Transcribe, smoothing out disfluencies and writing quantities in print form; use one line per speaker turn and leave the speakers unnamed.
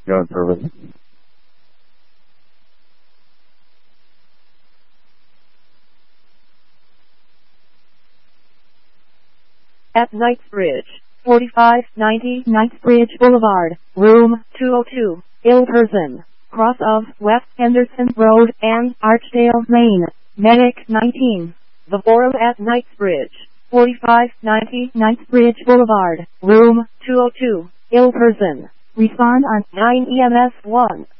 Gun service.
At Knightsbridge, 4590 Knightsbridge Boulevard, room 202, Ilperson, cross of West Henderson Road and Archdale Lane, Medic 19. The Forum at Knightsbridge, 4590 Knightsbridge Boulevard, room 202, Ilperson. Respond on 9 EMS 1.